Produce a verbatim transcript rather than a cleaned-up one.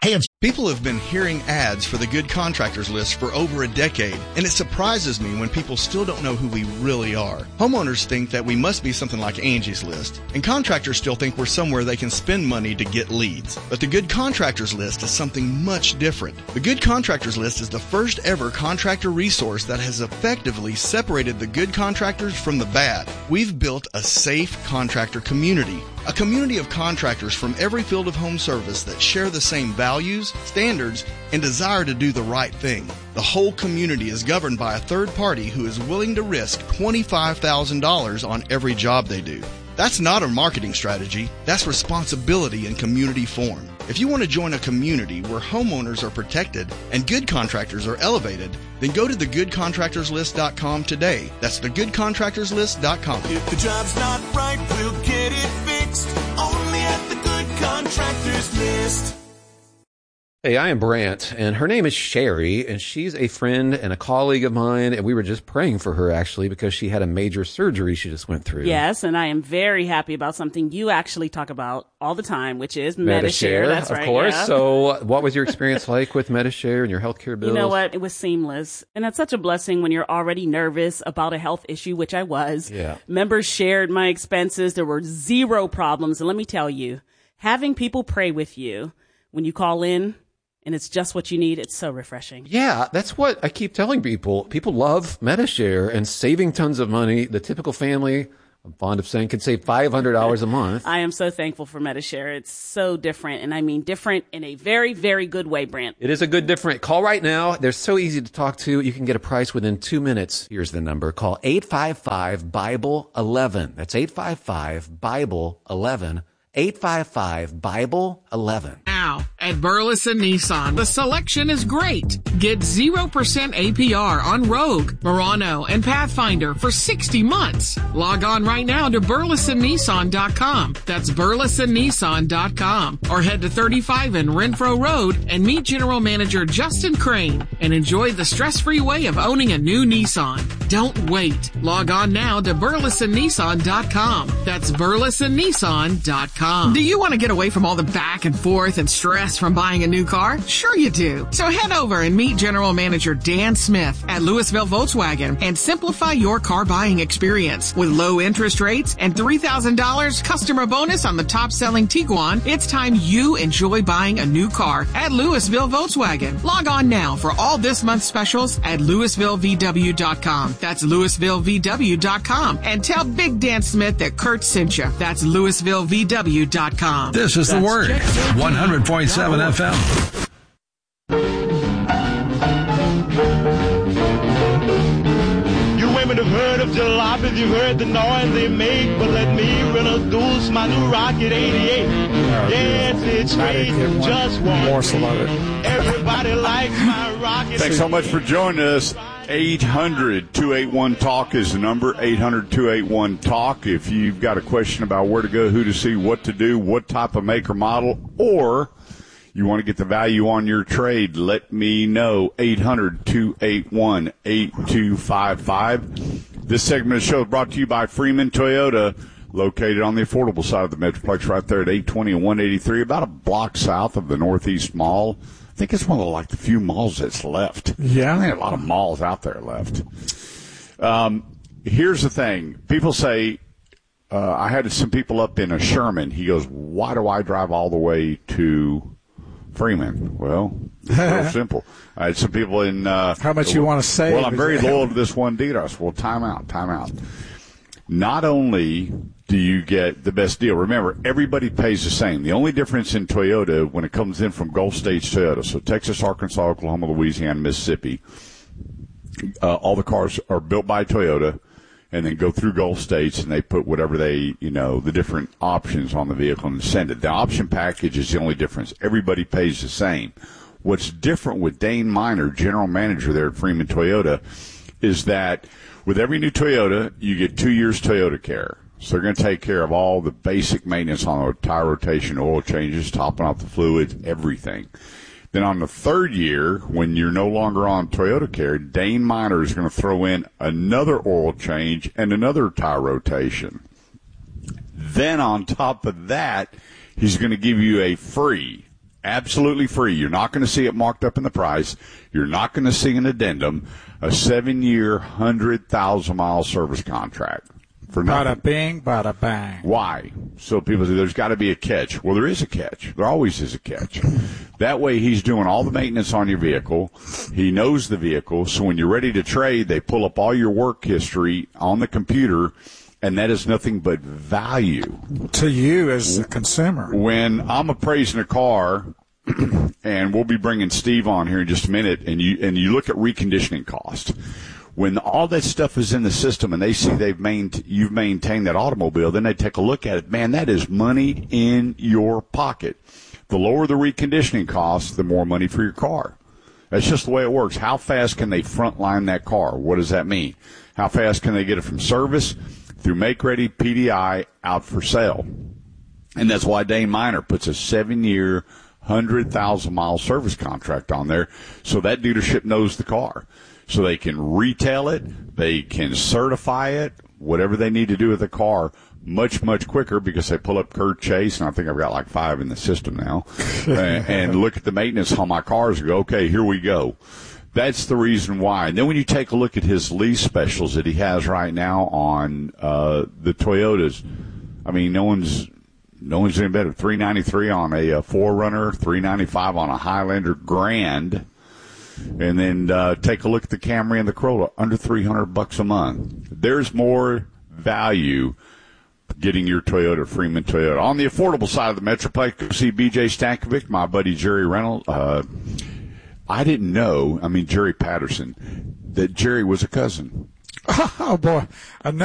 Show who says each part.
Speaker 1: Hey, it's
Speaker 2: People have been hearing ads for the Good Contractors List for over a decade, and it surprises me when people still don't know who we really are. Homeowners think that we must be something like Angie's List, and contractors still think we're somewhere they can spend money to get leads. But the Good Contractors List is something much different. The Good Contractors List is the first ever contractor resource that has effectively separated the good contractors from the bad. We've built a safe contractor community. A community of contractors from every field of home service that share the same values, standards, and desire to do the right thing. The whole community is governed by a third party who is willing to risk twenty-five thousand dollars on every job they do. That's not a marketing strategy. That's responsibility in community form. If you want to join a community where homeowners are protected and good contractors are elevated, then go to the good contractors list dot com today. That's the good contractors list dot com.
Speaker 3: If the job's not right, we'll get it fixed. Only at the Good Contractors List.
Speaker 4: Hey, I am Brant, and her name is Sherry, and she's a friend and a colleague of mine, and we were just praying for her, actually, because she had a major surgery she just went through.
Speaker 5: Yes, and I am very happy about something you actually talk about all the time, which is
Speaker 4: Metashare.
Speaker 5: Metashare. That's
Speaker 4: of
Speaker 5: right,
Speaker 4: course.
Speaker 5: yeah.
Speaker 4: So what was your experience like with Metashare and your healthcare bills?
Speaker 5: You know what? It was seamless. And it's such a blessing when you're already nervous about a health issue, which I was.
Speaker 4: Yeah.
Speaker 5: Members shared my expenses. There were zero problems. And let me tell you, having people pray with you when you call in, and it's just what you need, it's so refreshing.
Speaker 4: Yeah, that's what I keep telling people. People love Metashare and saving tons of money. The typical family, I'm fond of saying, can save five hundred dollars a month.
Speaker 5: I am so thankful for Metashare. It's so different, and I mean different in a very, very good way, Brant.
Speaker 4: It is a good different. Call right now. They're so easy to talk to. You can get a price within two minutes. Here's the number. Call eight five five, Bible eleven. That's eight five five, Bible eleven. eight five five, Bible eleven.
Speaker 6: Now, at Burleson Nissan, the selection is great. Get zero percent A P R on Rogue, Murano, and Pathfinder for sixty months. Log on right now to burleson nissan dot com. That's burleson nissan dot com. Or head to thirty-five in Renfro Road and meet General Manager Justin Crane and enjoy the stress-free way of owning a new Nissan. Don't wait. Log on now to burleson nissan dot com. That's burleson nissan dot com. Do you want to get away from all the back and forth and stress from buying a new car? Sure you do. So head over and meet General Manager Dan Smith at Louisville Volkswagen and simplify your car buying experience. With low interest rates and three thousand dollars customer bonus on the top-selling Tiguan, it's time you enjoy buying a new car at Louisville Volkswagen. Log on now for all this month's specials at louisville v w dot com. That's louisville v w dot com. And tell Big Dan Smith that Kurt sent you. That's louisville v w dot com.
Speaker 1: This is The Word, one hundred point seven F M.
Speaker 7: You women have heard of jalopies, you've heard the noise they make, but let me introduce my new Rocket eighty-eight. Yes, it's great, just one morsel of it. Everybody likes my Rocket.
Speaker 8: Thanks so much for joining us. eight hundred, two eight one, talk is the number, eight hundred, two eight one, talk. If you've got a question about where to go, who to see, what to do, what type of make or model, or you want to get the value on your trade, let me know. eight hundred, two eight one, eight two five five. This segment of the show is brought to you by Freeman Toyota, located on the affordable side of the Metroplex right there at eight twenty and one eighty-three, about a block south of the Northeast Mall. I think it's one of the, like the few malls that's left.
Speaker 9: Yeah.
Speaker 8: I think a lot of malls out there left. Um, here's the thing. People say, uh, I had some people up in a Sherman. He goes, why do I drive all the way to Freeman? Well, it's real simple. I had some people in. Uh,
Speaker 9: How much you want to save?
Speaker 8: Well, I'm very loyal to this one dealer. I said, well, time out, time out. Not only do you get the best deal, remember, everybody pays the same. The only difference in Toyota when it comes in from Gulf States Toyota, so Texas, Arkansas, Oklahoma, Louisiana, Mississippi, uh, all the cars are built by Toyota and then go through Gulf States, and they put whatever they, you know, the different options on the vehicle and send it. The option package is the only difference. Everybody pays the same. What's different with Dane Miner, general manager there at Freeman Toyota, is that with every new Toyota, you get two years Toyota care. So they're going to take care of all the basic maintenance on the tire rotation, oil changes, topping off the fluids, everything. Then on the third year, when you're no longer on Toyota care, Dane Miner is going to throw in another oil change and another tire rotation. Then on top of that, he's going to give you a free, Absolutely free. You're not going to see it marked up in the price. You're not going to see an addendum. A seven-year, one hundred thousand mile service contract. For nothing.
Speaker 9: Bada bing, bada bang.
Speaker 8: Why? So people say there's got to be a catch. Well, there is a catch. There always is a catch. That way he's doing all the maintenance on your vehicle. He knows the vehicle. So when you're ready to trade, they pull up all your work history on the computer, and that is nothing but value.
Speaker 9: To you as a consumer.
Speaker 8: When I'm appraising a car, and we'll be bringing Steve on here in just a minute, and you and you look at reconditioning cost. When all that stuff is in the system and they see they've main, you've maintained that automobile, then they take a look at it. Man, that is money in your pocket. The lower the reconditioning cost, the more money for your car. That's just the way it works. How fast can they frontline that car? What does that mean? How fast can they get it from service through make-ready, P D I, out for sale? And that's why Dane Miner puts a seven-year, one hundred thousand mile service contract on there so that dealership knows the car. So they can retail it, they can certify it, whatever they need to do with the car, much, much quicker because they pull up Kurt Chase, and I think I've got like five in the system now, and, and look at the maintenance on my cars and go, okay, here we go. That's the reason why. And then when you take a look at his lease specials that he has right now on uh, the Toyotas, I mean, no one's no one's any better. three ninety-three on a, a four runner, three ninety-five on a Highlander Grand. And then uh, take a look at the Camry and the Corolla, under three hundred bucks a month. There's more value getting your Toyota, Freeman Toyota. On the affordable side of the Metroplex, go see B J Stankovic, my buddy Jerry Reynolds. Uh, I didn't know, I mean, Jerry Patterson, that Jerry was a cousin.
Speaker 9: Oh, boy. Another